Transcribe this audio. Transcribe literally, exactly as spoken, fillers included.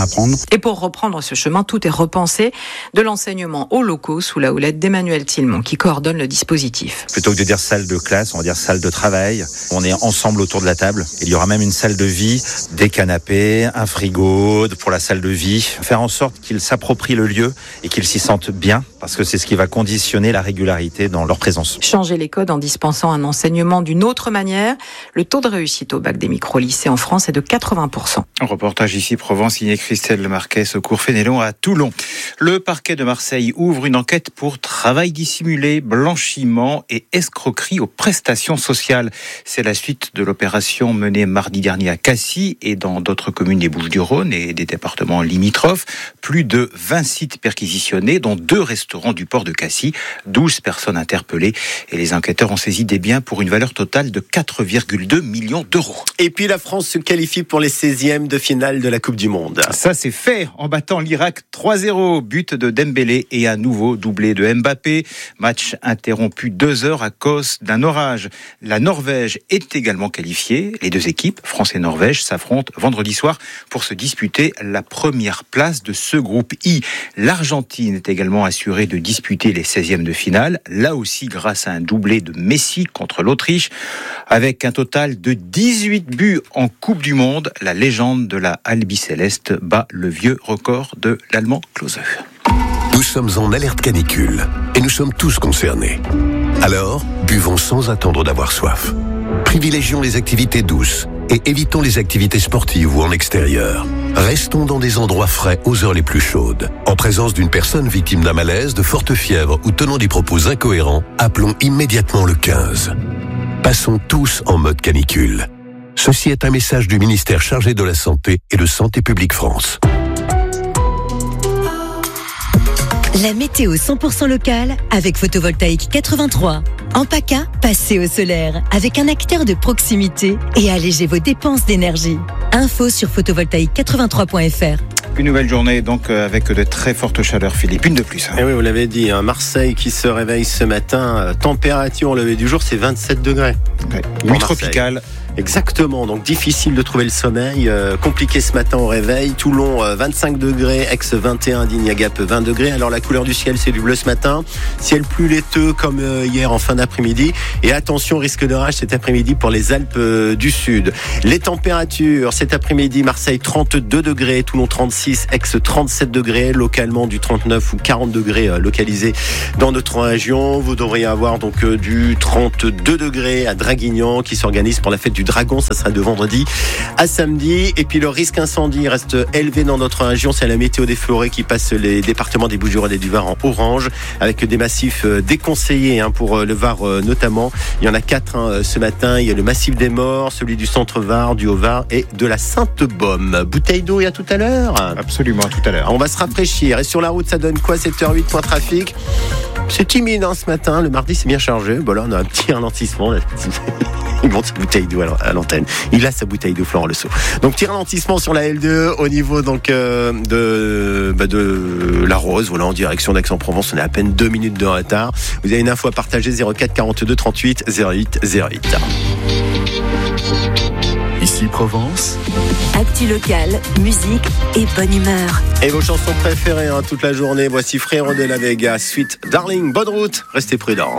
apprendre. Et pour reprendre ce chemin, tout est repensé, de l'enseignement aux locaux sous la houlette d'Emmanuel Tillemont qui coordonne le dispositif. Plutôt que de dire salle de classe, on va dire salle de travail. On est ensemble autour de la table. Il y aura même une salle de vie, des canapés, un frigo pour la salle de vie. Faire en sorte qu'ils s'approprient le lieu et qu'ils s'y sentent bien, parce que c'est ce qui va conditionner la régularité dans leur présence. Changer les codes en dispensant un enseignement d'une autre manière. Le taux de réussite au bac des micro-lycées en France est de quatre-vingts pour cent. Un reportage ici Provence signé Christelle Marquet, Secours Fénélon à Toulon. Le parquet de Marseille ouvre une enquête pour travail dissimulé, blanchiment et escroquerie aux prestations sociales. C'est la suite de l'opération menée mardi dernier à Cassis et dans d'autres communes des Bouches-du-Rhône et des départements limitrophes. Plus de vingt sites perquisitionnés, dont deux restaurants du port de Cassis, douze personnes interpellées et les enquêteurs ont saisi des biens pour une valeur totale de quatre virgule deux millions d'euros. Et puis la France se qualifie pour les seizièmes de finale de la Coupe du Monde. Ça c'est fait en battant l'Irak trois zéro, but de Dembélé et un nouveau doublé de Mbappé. Match interrompu deux heures à cause d'un orage. La Norvège est également qualifiée. Les deux équipes, France et Norvège, s'affrontent vendredi soir pour se disputer la première place de ce groupe I. L'Argentine est également assurée de disputer les seizièmes de finale, là aussi grâce à un doublé de Messi contre l'Autriche. Avec un total de dix-huit buts en Coupe du Monde, la légende de la Albiceleste bat le vieux record de l'Allemand Klose. Nous sommes en alerte canicule et nous sommes tous concernés. Alors, buvons sans attendre d'avoir soif. Privilégions les activités douces et évitons les activités sportives ou en extérieur. Restons dans des endroits frais aux heures les plus chaudes. En présence d'une personne victime d'un malaise, de forte fièvre ou tenant des propos incohérents, appelons immédiatement le quinze. Passons tous en mode canicule. Ceci est un message du ministère chargé de la Santé et de Santé publique France. La météo cent pour cent locale avec Photovoltaïque quatre-vingt-trois. En PACA, passez au solaire avec un acteur de proximité et allégez vos dépenses d'énergie. Info sur photovoltaïque quatre-vingt-trois point f r. Une nouvelle journée donc avec de très fortes chaleurs, Philippe. Une de plus. Hein. Et oui, vous l'avez dit, hein, Marseille qui se réveille ce matin. Température au lever du jour, c'est vingt-sept degrés. Ouais. Nuit tropicale. Exactement, donc difficile de trouver le sommeil, euh, compliqué ce matin au réveil. Toulon euh, vingt-cinq degrés, Aix vingt et un, Digne-Gap vingt degrés. Alors la couleur du ciel c'est du bleu ce matin, ciel plus laiteux comme euh, hier en fin d'après-midi. Et attention, risque d'orage cet après-midi pour les Alpes euh, du Sud. Les températures cet après-midi, Marseille trente-deux degrés, Toulon trente-six, Aix trente-sept degrés, localement du trente-neuf ou quarante degrés euh, localisés dans notre région. Vous devriez avoir donc euh, du trente-deux degrés à Draguignan qui s'organise pour la fête du Dragon, ça sera de vendredi à samedi. Et puis le risque incendie reste élevé dans notre région. C'est la météo des forêts qui passe les départements des Bouches-du-Rhône et du Var en orange, avec des massifs déconseillés hein, pour le Var notamment. Il y en a quatre hein, ce matin. Il y a le massif des Morts, celui du Centre-Var, du Haut-Var et de la Sainte-Baume. Bouteille d'eau et à tout à l'heure. Absolument, à tout à l'heure. On va se rafraîchir. Et sur la route, ça donne quoi? sept heures huit, point trafic. C'est timide hein, ce matin. Le mardi, c'est bien chargé. Bon, là, on a un petit ralentissement. Il monte sa bouteille d'eau à l'antenne. Il a sa bouteille d'eau, Florent Lesso. Donc, petit ralentissement sur la L deux au niveau donc euh, de bah, de la Rose. Voilà, en direction d'Aix-en-Provence. On est à peine deux minutes de retard. Vous avez une info à partager zéro quatre quarante-deux trente-huit zéro huit zéro huit. Ici Provence. Actu locale, musique et bonne humeur. Et vos chansons préférées hein, toute la journée. Voici Frérot de la Vega, suite Darling. Bonne route. Restez prudents.